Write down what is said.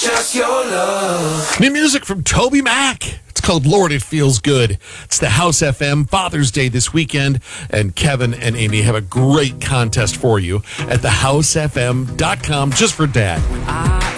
just your love. New music from Toby Mac. It's called Lord, It Feels Good. It's the House FM Father's Day this weekend, and Kevin and Amy have a great contest for you at thehousefm.com just for Dad.